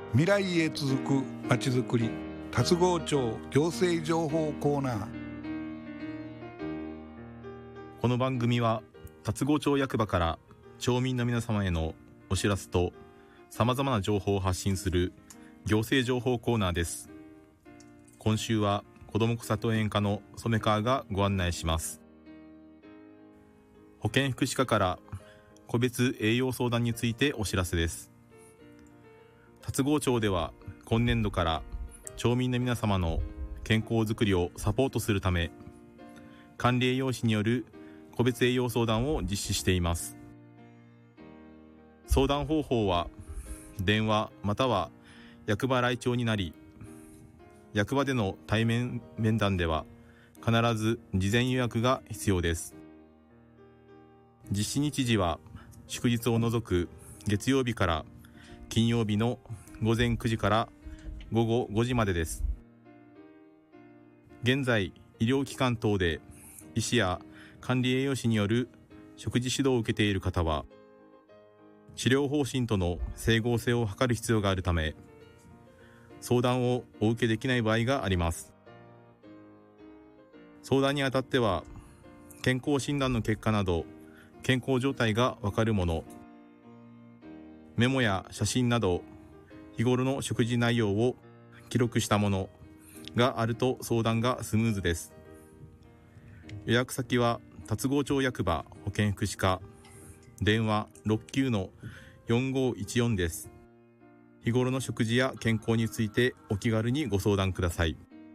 未来へ続くまちづくり、龍郷町行政情報コーナー。 この番組は龍郷町役場から町民の皆様へのお知らせとさまざまな情報を発信する行政情報コーナーです。今週は子ども草と園課の染川がご案内します。保健福祉課から個別栄養相談についてお知らせです。龍郷町では今年度から町民の皆様の健康づくりをサポートするため、管理栄養士による個別栄養相談を実施しています。相談方法は電話または役場来庁になり、役場での対面面談では必ず事前予約が必要です。実施日時は祝日を除く月曜日から金曜日の午前9時から午後5時までです。現在、医療機関等で医師や管理栄養士による食事指導を受けている方は、治療方針との整合性を図る必要があるため、相談をお受けできない場合があります。相談にあたっては、健康診断の結果など健康状態がわかるもの、メモや写真など日頃の食事内容を記録したものがあると相談がスムーズです。予約先は龍郷町役場保健福祉課、電話 69-4514 です。日頃の食事や健康についてお気軽にご相談ください。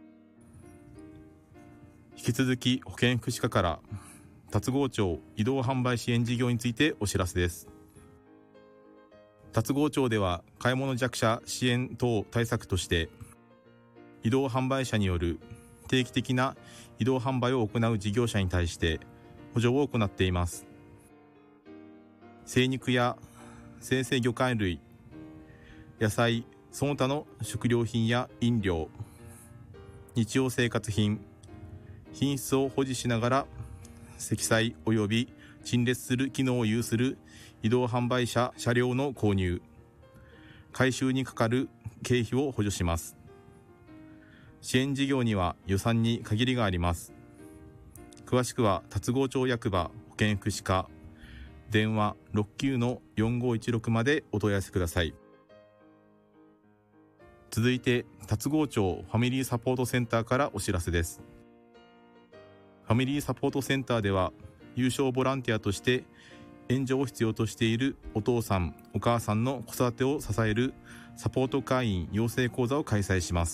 引き続き保健福祉課から龍郷町移動販売支援事業についてお知らせです。龍郷町では買い物弱者支援等対策として、移動販売車による定期的な移動販売を行う事業者に対して補助を行っています。精肉や生鮮魚介類、野菜、その他の食料品や飲料、日用生活品、品質を保持しながら積載及び陳列する機能を有する移動販売車車両の購入、回収にかかる経費を補助します。支援事業には予算に限りがあります。詳しくは龍郷町役場保健福祉課、電話 69-4516 までお問い合わせください。続いて龍郷町ファミリーサポートセンターからお知らせです。ファミリーサポートセンターでは、有償ボランティアとして援助を必要としているお父さんお母さんの子育てを支えるサポート会員養成講座を開催します。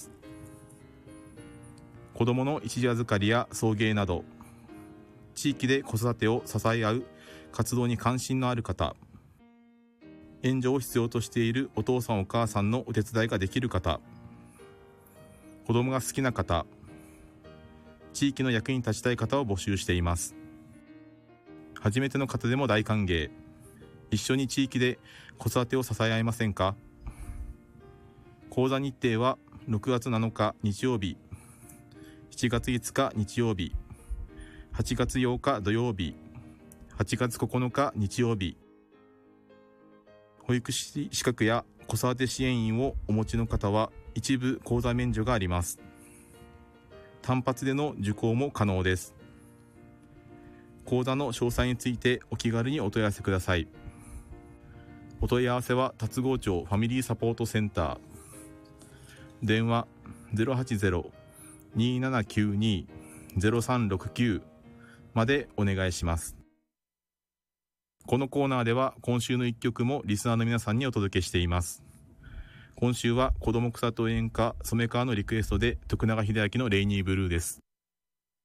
子どもの一時預かりや送迎など、地域で子育てを支え合う活動に関心のある方、援助を必要としているお父さんお母さんのお手伝いができる方、子どもが好きな方、地域の役に立ちたい方を募集しています。初めての方でも大歓迎。一緒に地域で子育てを支え合いませんか？講座日程は6月7日日曜日、7月5日日曜日、8月8日土曜日、8月9日日曜日。保育士資格や子育て支援員をお持ちの方は一部講座免除があります。単発での受講も可能です。講座の詳細についてお気軽にお問い合わせください。お問い合わせは龍郷町ファミリーサポートセンター、電話 080-2792-0369 までお願いします。このコーナーでは今週の一曲もリスナーの皆さんにお届けしています。今週は子ども草と園課染川のリクエストで徳永英明のレイニーブルーです。